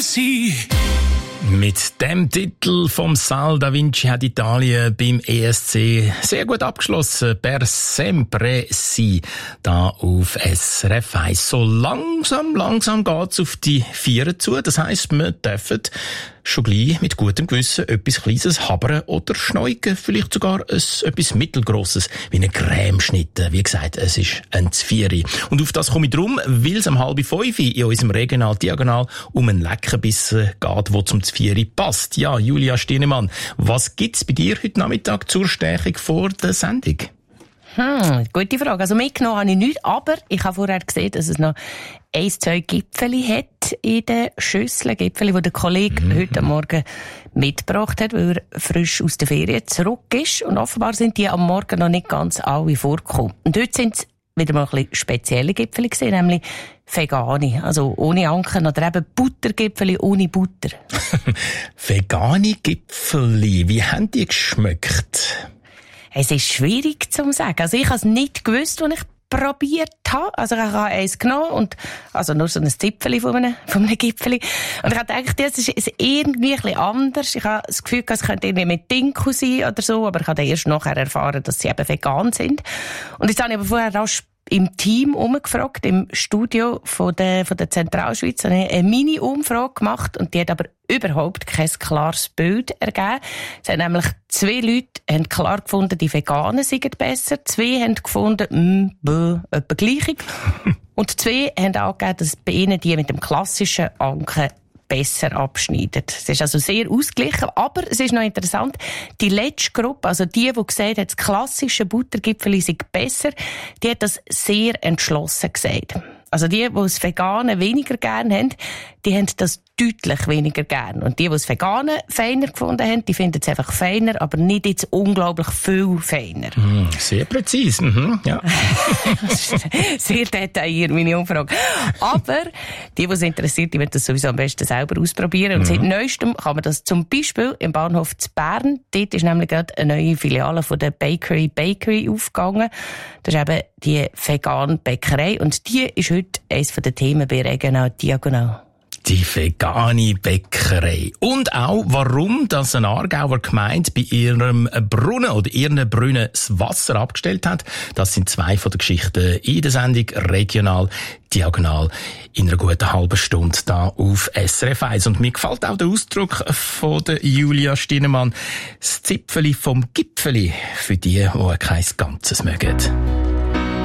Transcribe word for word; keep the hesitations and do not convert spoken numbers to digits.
così. Mit dem Titel vom Sal Da Vinci hat Italien beim E S C sehr gut abgeschlossen. Per sempre si, da auf S R F eins. So langsam, langsam geht's auf die Vieren zu. Das heisst, wir dürfen schon gleich mit gutem Gewissen etwas Kleines habern oder schneugen. Vielleicht sogar ein, etwas Mittelgrosses, wie eine Cremeschnitte. Wie gesagt, es ist ein Zvieri. Und auf das komme ich drum, weil es um halb fünf in unserem Regional Diagonal um einen Leckerbissen geht, der zum Zvieri passt. Ja, Julia Stirnemann, was gibt's bei dir heute Nachmittag zur Stärkung vor der Sendung? Hm, gute Frage. Also mitgenommen habe ich nichts, aber ich habe vorher gesehen, dass es noch ein, zwei Gipfeli hat in den Schüsseln. Gipfeli, die der Kollege mhm. heute Morgen mitgebracht hat, weil er frisch aus der Ferien zurück ist. Und offenbar sind die am Morgen noch nicht ganz alle vorgekommen. Und heute sind es wieder mal ein bisschen spezielle Gipfeli gewesen, nämlich vegane, also ohne Anken oder eben Buttergipfeli ohne Butter. Vegane Gipfeli, wie haben die geschmeckt? Es ist schwierig zu sagen. Also ich habe es nicht gewusst, als ich probiert habe. Also ich habe eins genommen und, also nur so ein Zipfeli von einem, von einem Gipfeli. Und ich habe gedacht, das ist irgendwie ein bisschen anders. Ich habe das Gefühl, es könnte irgendwie mit Dinkel sein oder so, aber ich habe erst nachher erfahren, dass sie eben vegan sind. Und jetzt habe ich aber vorher rasch im Team umgefragt, im Studio von der, von der Zentralschweiz, habe ich eine Mini-Umfrage gemacht und die hat aber überhaupt kein klares Bild ergeben. Es haben nämlich zwei Leute haben klar gefunden, die Veganen seien besser, zwei haben gefunden, mh, bäh, etwa gleich. Und zwei haben angegeben, dass bei ihnen die mit dem klassischen Anken besser abschneiden. Es ist also sehr ausgeglichen, aber es ist noch interessant, die letzte Gruppe, also die, die gesagt hat, das klassische Buttergipfeli sei besser, die hat das sehr entschlossen gesagt. Also die, die das Vegane weniger gern haben, die haben das deutlich weniger gern. Und die, die das Vegane feiner gefunden haben, die finden es einfach feiner, aber nicht jetzt unglaublich viel feiner. Mm, sehr präzise, mhm, ja. Sehr detailliert, meine Umfrage. Aber die, die es interessiert, die werden das sowieso am besten selber ausprobieren. Und mhm. seit Neuestem kann man das zum Beispiel im Bahnhof zu Bern. Dort ist nämlich gerade eine neue Filiale von der Bakery Bakery aufgegangen. Das ist eben die vegane Bäckerei. Und die ist heute eines der Themen bei Regional Diagonal. Die vegane Bäckerei. Und auch, warum das eine Aargauer Gemeinde bei ihrem Brunnen oder ihren Brunnen das Wasser abgestellt hat. Das sind zwei von den Geschichten in der Sendung Regional Diagonal in einer guten halben Stunde da auf S R F eins. Und mir gefällt auch der Ausdruck von der Julia Stirnemann. Das Zipfeli vom Gipfeli für die, die kein Ganzes mögen.